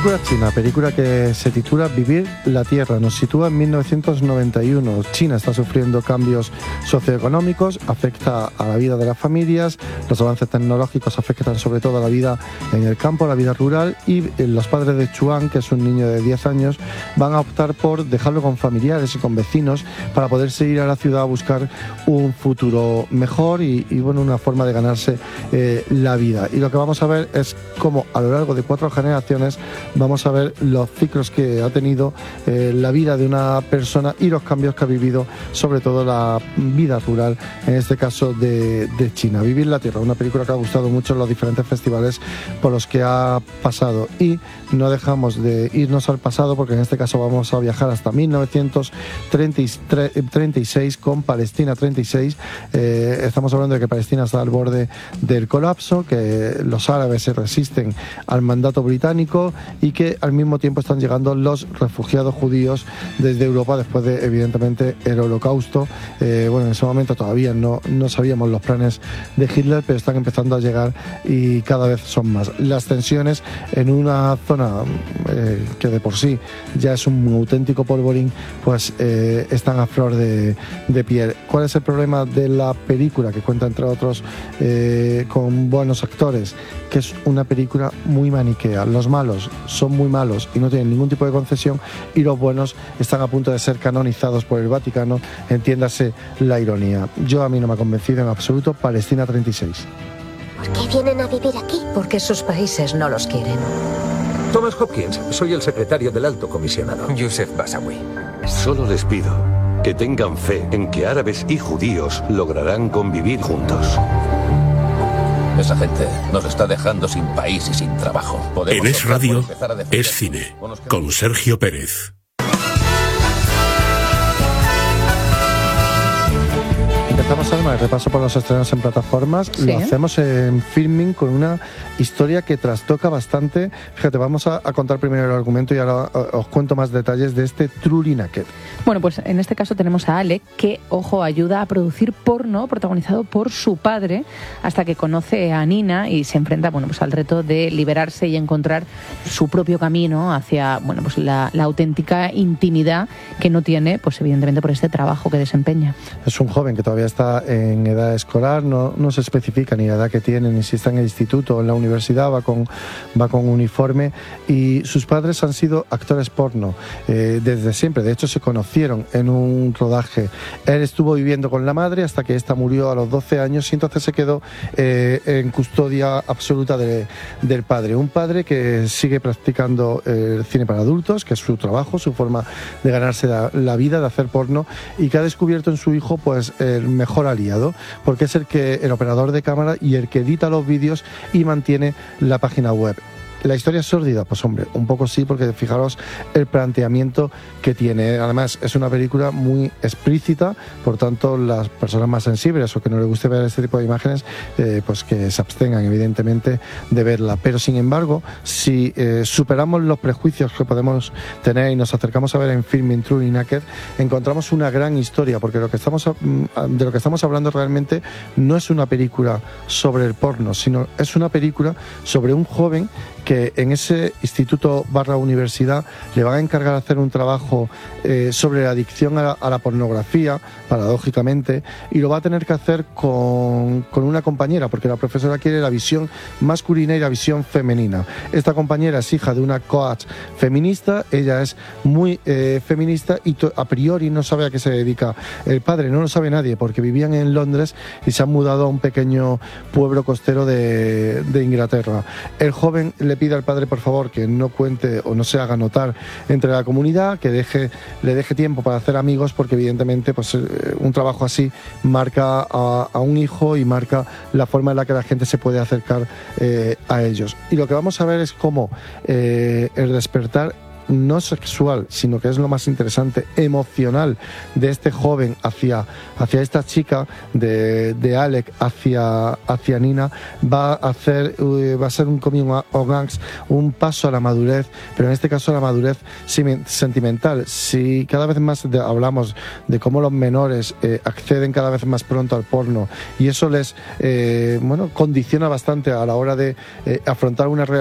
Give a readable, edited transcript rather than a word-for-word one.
Película china, película que se titula Vivir la Tierra. Nos sitúa en 1991. China está sufriendo cambios socioeconómicos, afecta a la vida de las familias, los avances tecnológicos afectan sobre todo a la vida en el campo, a la vida rural, y los padres de Chuan, que es un niño de 10 años, van a optar por dejarlo con familiares y con vecinos para poderse ir a la ciudad a buscar un futuro mejor y bueno, una forma de ganarse la vida. Y lo que vamos a ver es cómo a lo largo de 4 generaciones vamos a ver los ciclos que ha tenido la vida de una persona y los cambios que ha vivido, sobre todo la vida rural, en este caso de China. Vivir la Tierra, una película que ha gustado mucho en los diferentes festivales por los que ha pasado, y no dejamos de irnos al pasado porque en este caso vamos a viajar hasta 1936 con Palestina 36. Estamos hablando de que Palestina está al borde del colapso, que los árabes se resisten al mandato británico y que al mismo tiempo están llegando los refugiados judíos desde Europa después de, evidentemente, el Holocausto. Bueno, en ese momento todavía no sabíamos los planes de Hitler, pero están empezando a llegar y cada vez son más. Las tensiones en una zona que de por sí ya es un auténtico polvorín, pues están a flor de piel. ¿Cuál es el problema de la película? Que cuenta, entre otros, con buenos actores, que es una película muy maniquea. Los malos son muy malos y no tienen ningún tipo de concesión, y los buenos están a punto de ser canonizados por el Vaticano, entiéndase la ironía. A mí no me ha convencido en absoluto Palestina 36. ¿Por qué vienen a vivir aquí? Porque sus países no los quieren. Thomas Hopkins, soy el secretario del Alto Comisionado. Youssef Bassawi. Solo les pido que tengan fe en que árabes y judíos lograrán convivir juntos. Esa gente nos está dejando sin país y sin trabajo. En Es Radio, Es Cine, con Sergio Pérez. Empezamos el repaso por los estrenos en plataformas. ¿Sí? Lo hacemos en Filming con una historia que trastoca bastante. Fíjate, vamos a contar primero el argumento y ahora os cuento más detalles de este Truly Naked. Bueno, pues en este caso tenemos a Alec, que, ojo, ayuda a producir porno protagonizado por su padre, hasta que conoce a Nina y se enfrenta, bueno, pues al reto de liberarse y encontrar su propio camino hacia, bueno, pues la auténtica intimidad que no tiene, pues evidentemente por este trabajo que desempeña. Es un joven que todavía está en edad escolar, no se especifica ni la edad que tiene, ni si está en el instituto o en la universidad, va con uniforme, y sus padres han sido actores porno desde siempre. De hecho, se conocieron en un rodaje. Él estuvo viviendo con la madre hasta que ésta murió a los 12 años y entonces se quedó en custodia absoluta del padre. Un padre que sigue practicando el cine para adultos, que es su trabajo, su forma de ganarse la vida, de hacer porno, y que ha descubierto en su hijo pues el mejor aliado, porque es el operador de cámara y el que edita los vídeos y mantiene la página web. ¿La historia es sórdida? Pues hombre, un poco sí, porque fijaros el planteamiento que tiene. Además, es una película muy explícita, por tanto, las personas más sensibles o que no les guste ver este tipo de imágenes, pues que se abstengan, evidentemente, de verla. Pero, sin embargo, si superamos los prejuicios que podemos tener y nos acercamos a ver en Filming Truly Naked, encontramos una gran historia, porque de lo que estamos hablando realmente no es una película sobre el porno, sino es una película sobre un joven que en ese instituto / universidad le van a encargar de hacer un trabajo sobre la adicción a la pornografía, paradójicamente, y lo va a tener que hacer con una compañera, porque la profesora quiere la visión masculina y la visión femenina. Esta compañera es hija de una coach feminista, ella es muy feminista y a priori no sabe a qué se dedica el padre, no lo sabe nadie, porque vivían en Londres y se han mudado a un pequeño pueblo costero de Inglaterra. El joven le pide al padre, por favor, que no cuente o no se haga notar entre la comunidad, que le deje tiempo para hacer amigos, porque evidentemente pues un trabajo así marca a un hijo y marca la forma en la que la gente se puede acercar a ellos. Y lo que vamos a ver es cómo el despertar no sexual, sino que es lo más interesante, emocional, de este joven hacia esta chica, de Alec hacia Nina, va a ser un coming of age, un paso a la madurez, pero en este caso a la madurez sentimental. Si cada vez más hablamos de cómo los menores acceden cada vez más pronto al porno, y eso les condiciona bastante a la hora de afrontar una